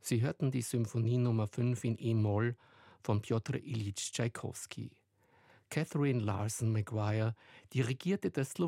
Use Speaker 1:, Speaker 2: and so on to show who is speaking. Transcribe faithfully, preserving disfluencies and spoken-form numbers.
Speaker 1: Sie hörten die Symphonie Nummer fünf in E-Moll von Pjotr Iljitsch Tschaikowski. Catherine Larson Maguire dirigierte das